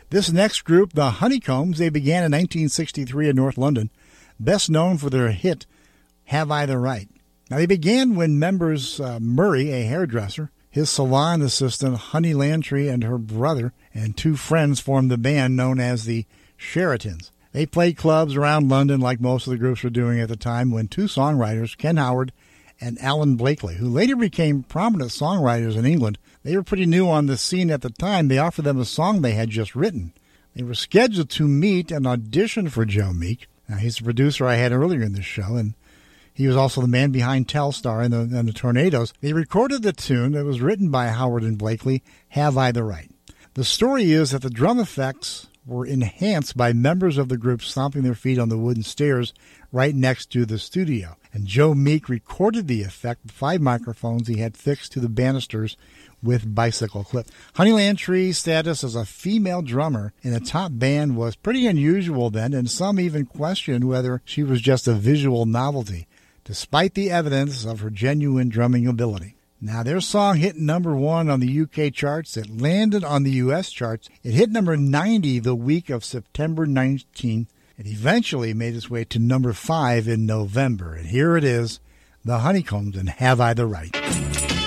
This next group, the Honeycombs, they began in 1963 in North London, best known for their hit, Have I the Right? Now, they began when members Murray, a hairdresser, his salon assistant, Honey Lantry, and her brother and two friends formed the band known as the Sheratons. They played clubs around London like most of the groups were doing at the time when two songwriters, Ken Howard and Alan Blakely, who later became prominent songwriters in England, they were pretty new on the scene at the time. They offered them a song they had just written. They were scheduled to meet and audition for Joe Meek. Now, he's the producer I had earlier in this show, and he was also the man behind Telstar and the Tornadoes. They recorded the tune that was written by Howard and Blakely, Have I the Right? The story is that the drum effects were enhanced by members of the group stomping their feet on the wooden stairs right next to the studio. And Joe Meek recorded the effect with 5 microphones he had fixed to the banisters with bicycle clips. Honey Lantry's status as a female drummer in a top band was pretty unusual then, and some even questioned whether she was just a visual novelty, despite the evidence of her genuine drumming ability. Now, their song hit number 1 on the UK charts. It landed on the US charts. It hit number 90 the week of September 19th. It eventually made its way to number 5 in November. And here it is, the Honeycombs and Have I the Right?